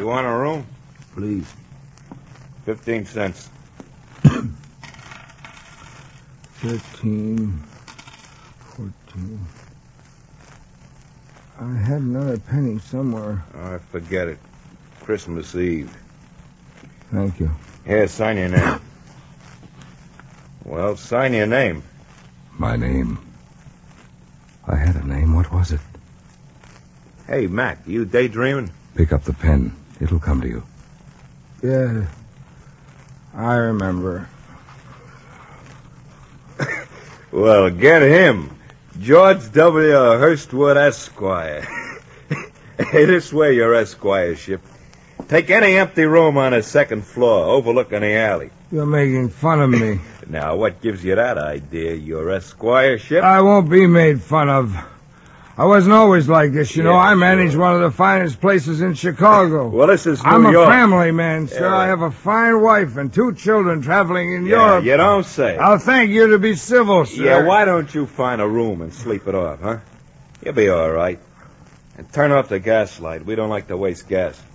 You want a room? Please. 15 cents. 13, 14. I had another penny somewhere. Oh, forget it. Christmas Eve. Thank you. Here, sign your name. Well, sign your name. My name. I had a name. What was it? Hey, Mac, you daydreaming? Pick up the pen. It'll come to you. Yeah. I remember. Well, get him. George W. Hurstwood, Esquire. Hey, this way, your esquireship. Take any empty room on the second floor, overlooking the alley. You're making fun of me. Now, what gives you that idea, your esquireship? I won't be made fun of. I wasn't always like this, you know. I manage one of the finest places in Chicago. Well, this is New I'm York. a family man, sir. I have a fine wife and 2 children traveling in Europe. You don't say. I'll thank you to be civil, sir. Yeah, why don't you find a room and sleep it off, huh? You'll be all right. And turn off the gas light. We don't like to waste gas.